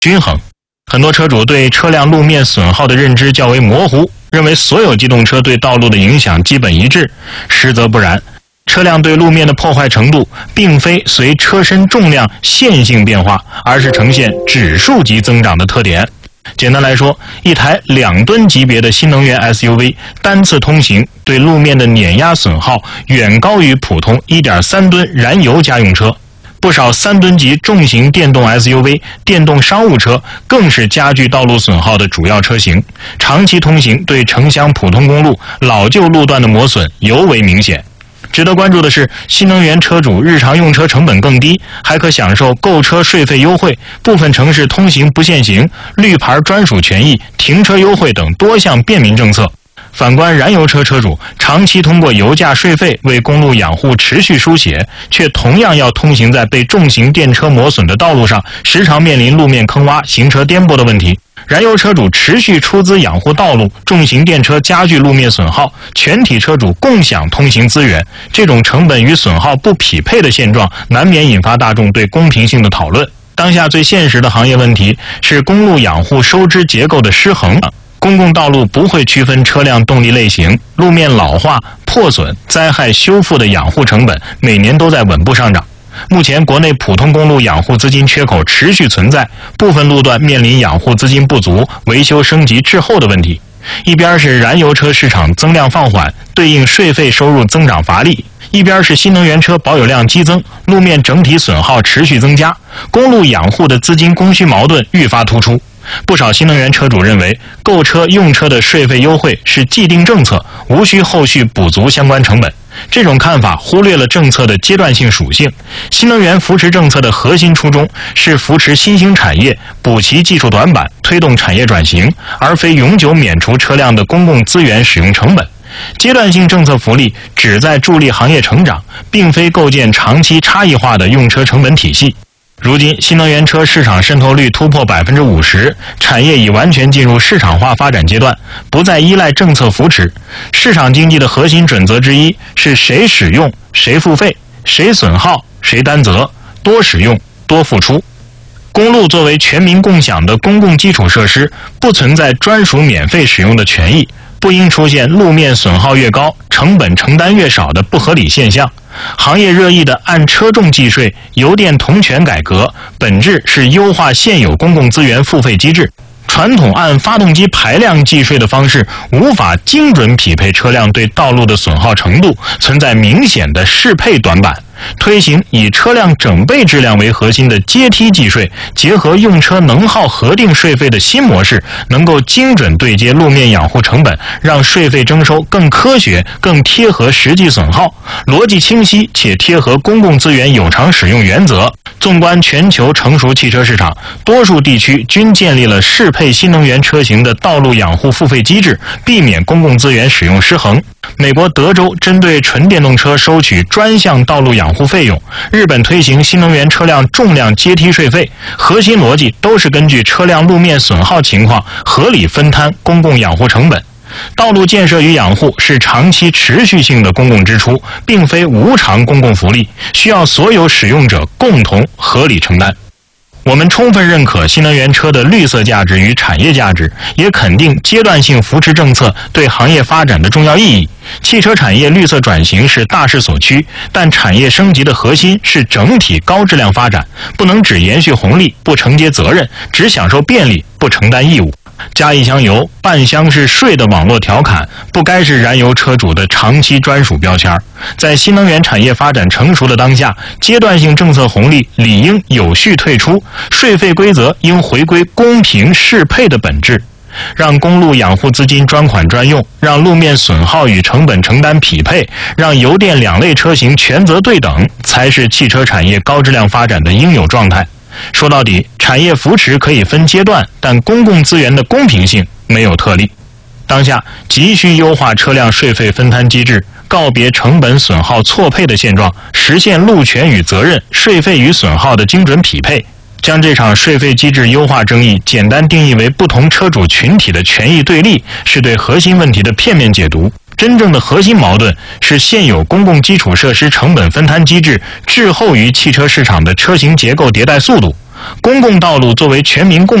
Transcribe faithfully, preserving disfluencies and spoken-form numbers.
均衡。很多车主对车辆路面损耗的认知较为模糊，认为所有机动车对道路的影响基本一致，实则不然。车辆对路面的破坏程度并非随车身重量线性变化，而是呈现指数级增长的特点。简单来说，一台两吨级别的新能源 S U V 单次通行对路面的碾压损耗远高于普通 一点三吨燃油家用车。不少三吨级重型电动 S U V、电动商务车更是加剧道路损耗的主要车型。长期通行对城乡普通公路、老旧路段的磨损尤为明显。值得关注的是，新能源车主日常用车成本更低，还可享受购车税费优惠、部分城市通行不限行、绿牌专属权益、停车优惠等多项便民政策。反观燃油车车主，长期通过油价税费为公路养护持续输血，却同样要通行在被重型电车磨损的道路上，时常面临路面坑洼、行车颠簸的问题。燃油车主持续出资养护道路，重型电车加剧路面损耗，全体车主共享通行资源，这种成本与损耗不匹配的现状，难免引发大众对公平性的讨论。当下最现实的行业问题是公路养护收支结构的失衡。公共道路不会区分车辆动力类型，路面老化、破损、灾害修复的养护成本每年都在稳步上涨。目前国内普通公路养护资金缺口持续存在，部分路段面临养护资金不足、维修升级滞后的问题。一边是燃油车市场增量放缓，对应税费收入增长乏力，一边是新能源车保有量激增，路面整体损耗持续增加，公路养护的资金供需矛盾愈发突出。不少新能源车主认为，购车用车的税费优惠是既定政策，无需后续补足相关成本。这种看法忽略了政策的阶段性属性。新能源扶持政策的核心初衷是扶持新兴产业，补齐技术短板，推动产业转型，而非永久免除车辆的公共资源使用成本。阶段性政策福利旨在助力行业成长，并非构建长期差异化的用车成本体系。如今，新能源车市场渗透率突破百分之五十，产业已完全进入市场化发展阶段，不再依赖政策扶持。市场经济的核心准则之一是谁使用谁付费，谁损耗谁担责，多使用多付出。公路作为全民共享的公共基础设施，不存在专属免费使用的权益，不应出现路面损耗越高，成本承担越少的不合理现象。行业热议的按车重计税、油电同权改革，本质是优化现有公共资源付费机制。传统按发动机排量计税的方式无法精准匹配车辆对道路的损耗程度，存在明显的适配短板。推行以车辆整备质量为核心的阶梯计税，结合用车能耗核定税费的新模式，能够精准对接路面养护成本，让税费征收更科学、更贴合实际损耗，逻辑清晰且贴合公共资源有偿使用原则。纵观全球成熟汽车市场，多数地区均建立了适配新能源车型的道路养护付费机制，避免公共资源使用失衡。美国德州针对纯电动车收取专项道路养护费用，日本推行新能源车辆重量阶梯税费，核心逻辑都是根据车辆路面损耗情况合理分摊公共养护成本。道路建设与养护是长期持续性的公共支出，并非无偿公共福利，需要所有使用者共同合理承担。我们充分认可新能源车的绿色价值与产业价值，也肯定阶段性扶持政策对行业发展的重要意义。汽车产业绿色转型是大势所趋，但产业升级的核心是整体高质量发展，不能只延续红利，不承接责任，只享受便利，不承担义务。加一箱油，半箱是税的网络调侃，不该是燃油车主的长期专属标签。在新能源产业发展成熟的当下，阶段性政策红利理应有序退出，税费规则应回归公平适配的本质。让公路养护资金专款专用，让路面损耗与成本承担匹配，让油电两类车型权责对等，才是汽车产业高质量发展的应有状态。说到底，产业扶持可以分阶段，但公共资源的公平性没有特例。当下急需优化车辆税费分摊机制，告别成本损耗错配的现状，实现路权与责任、税费与损耗的精准匹配。将这场税费机制优化争议简单定义为不同车主群体的权益对立，是对核心问题的片面解读。 真正的核心矛盾是现有公共基础设施成本分摊机制滞后于汽车市场的车型结构迭代速度。公共道路作为全民共